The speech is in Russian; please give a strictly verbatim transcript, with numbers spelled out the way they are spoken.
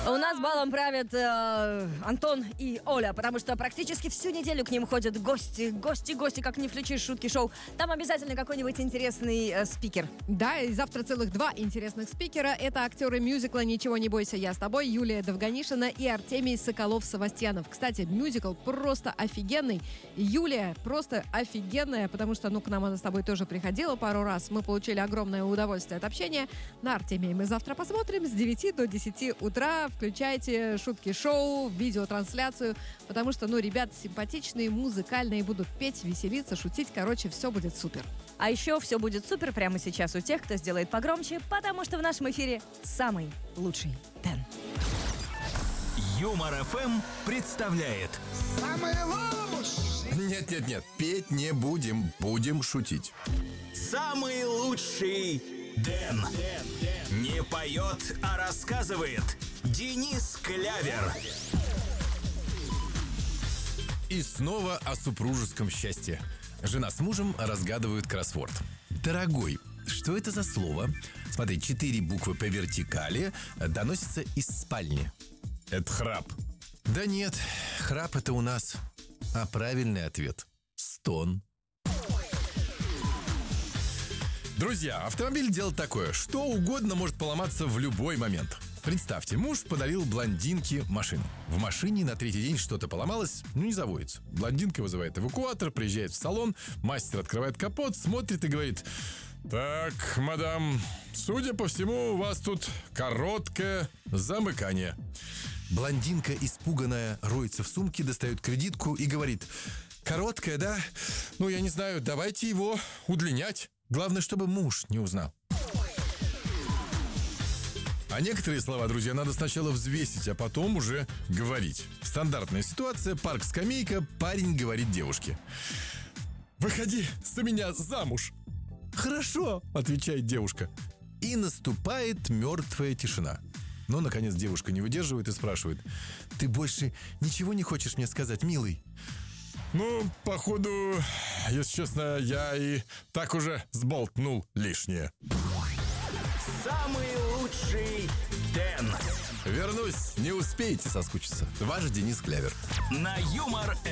У нас балом правят э, Антон и Оля, потому что практически всю неделю к ним ходят гости, гости, гости, как не включишь шутки шоу. Там обязательно какой-нибудь интересный э, спикер. Да, и завтра целых два интересных спикера. Это актеры мюзикла «Ничего не бойся, я с тобой», Юлия Довганишина и Артемий Соколов-Савастьянов. Кстати, мюзикл просто офигенный. Юлия просто офигенная, потому что, ну, к нам она с тобой тоже приходила пару раз. Мы получили огромное удовольствие от общения. На Артемии мы завтра посмотрим с девяти до десяти утра. Включайте шутки шоу, видеотрансляцию, потому что, ну, ребята симпатичные, музыкальные, будут петь, веселиться, шутить. Короче, все будет супер. А еще все будет супер прямо сейчас у тех, кто сделает погромче, потому что в нашем эфире самый лучший Дэн. Юмор эф эм представляет Самый лучший. Нет-нет-нет, петь не будем, будем шутить. самый лучший Дэн. Не поет, а рассказывает Денис Клявер. И снова о супружеском счастье. Жена с мужем разгадывают кроссворд. Дорогой, что это за слово? Смотри, четыре буквы по вертикали доносятся из спальни. Это храп. Да нет, храп это у нас. А правильный ответ – стон. Друзья, автомобиль – дело такое. Что угодно может поломаться в любой момент. Представьте, муж подарил блондинке машину. В машине на третий день что-то поломалось, ну не заводится. Блондинка вызывает эвакуатор, приезжает в салон, мастер открывает капот, смотрит и говорит: «Так, мадам, судя по всему, у вас тут короткое замыкание». Блондинка, испуганная, роется в сумке, достает кредитку и говорит: «Короткое, да? Ну, я не знаю, давайте его удлинять. Главное, чтобы муж не узнал». А некоторые слова, друзья, надо сначала взвесить, а потом уже говорить. Стандартная ситуация: парк-скамейка, парень говорит девушке: «Выходи за меня замуж». «Хорошо», — отвечает девушка. И наступает мертвая тишина. Но, наконец, девушка не выдерживает и спрашивает: «Ты больше ничего не хочешь мне сказать, милый?» «Ну, походу, если честно, я и так уже сболтнул лишнее». Самый лучший Дэн. Вернусь, не успеете соскучиться. Ваш Денис Клявер. На Юмор